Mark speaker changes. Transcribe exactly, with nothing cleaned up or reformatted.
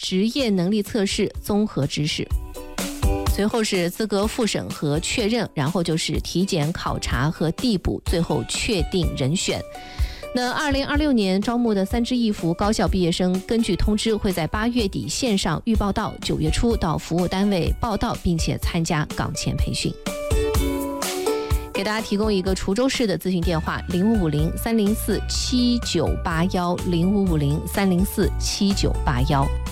Speaker 1: 职业能力测试综合知识。随后是资格复审和确认，然后就是体检考察和递补，最后确定人选。那二零二六年招募的三支一扶高校毕业生，根据通知会在八月底线上预报到，九月初到服务单位报到，并且参加岗前培训。给大家提供一个滁州市的咨询电话：零五五零三零四七九八幺，零五五零三零四七九八幺。